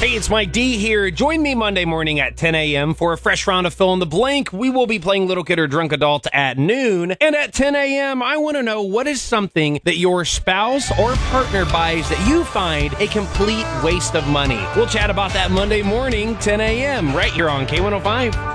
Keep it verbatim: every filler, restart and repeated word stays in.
Hey, it's Mike D here. Join me Monday morning at ten a.m. for a fresh round of Fill in the Blank. We will be playing Little Kid or Drunk Adult at noon. And at ten a.m., I want to know what is something that your spouse or partner buys that you find a complete waste of money. We'll chat about that Monday morning, ten a.m. right here on K one oh five.